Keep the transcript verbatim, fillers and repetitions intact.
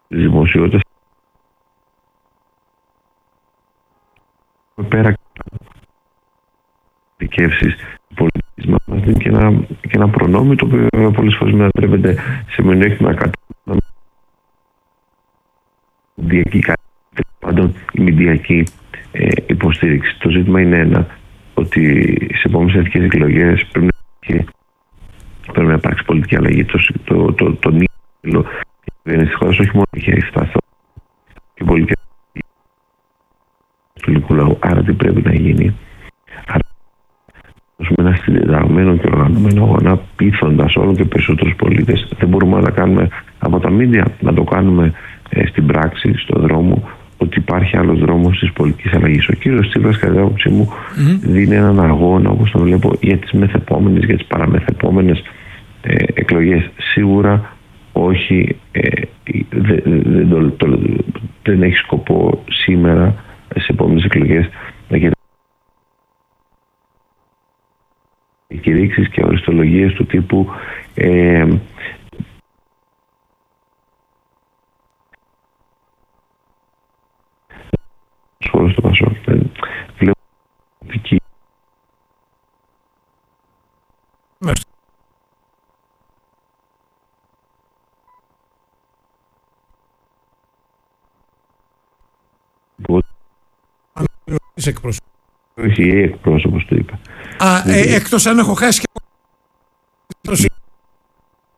της δημοσιότητας πέρα δικαίωσεις πολιτισμού μας είναι και ένα, και ένα προνόμιο το οποίο πολλές φορές μετατρέπεται σε μειονέκτημα κατά μηντιακή, πάντων η μηντιακή ε, υποστήριξη. Το ζήτημα είναι ένα, ότι σε επόμενες εθνικές εκλογές πρέπει να, πρέπει να υπάρξει πολιτική αλλαγή. Το, το, το, το νύχλο της χώρας όχι μόνο έχει φτάσει και πολιτική του ελληνικού λαού. Άρα τι πρέπει να γίνει? Άρα δώσουμε ένα συντεταγμένο και οργανωμένο αγώνα, πείθοντας όλο και περισσότερους πολίτες. Δεν μπορούμε να τα κάνουμε από τα μίντια, να το κάνουμε ε, στην πράξη, στον δρόμο, ότι υπάρχει άλλος δρόμος της πολιτικής αλλαγής. Ο κύριος Τσίπρας, κατά την άποψή μου, mm-hmm. δίνει έναν αγώνα, όπως το βλέπω, για τις μεθεπόμενες, για τις παραμεθεπόμενες ε, εκλογές. Σίγουρα όχι, ε, δε, δε, το, το, δεν έχει σκοπό σήμερα στις επόμενες εκλογές να γίνει κηρύξεις και οριστολογίες του τύπου ε, σχόλιο στο Πασόκ. Βλέπω Είσαι εκπρόσωπος. Όχι, εκπρόσωπος το είπα. Α, ε, εκτός αν έχω χάσει